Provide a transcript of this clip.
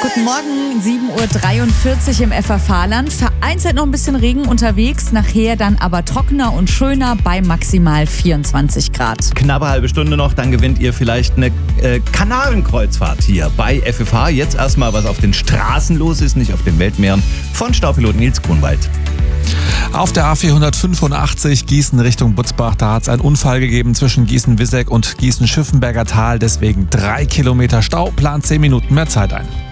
Guten Morgen, 7.43 Uhr im FFH-Land. Vereinzelt noch ein bisschen Regen unterwegs, nachher dann aber trockener und schöner bei maximal 24 Grad. Knappe halbe Stunde noch, dann gewinnt ihr vielleicht eine Kanarenkreuzfahrt hier bei FFH. Jetzt erstmal, was auf den Straßen los ist, nicht auf den Weltmeeren, von Staupilot Nils Grunwald. Auf der A485 Gießen Richtung Butzbach, da hat es einen Unfall gegeben zwischen Gießen-Wisseck und Gießen-Schiffenberger Tal. Deswegen 3 Kilometer Stau, plant 10 Minuten mehr Zeit ein.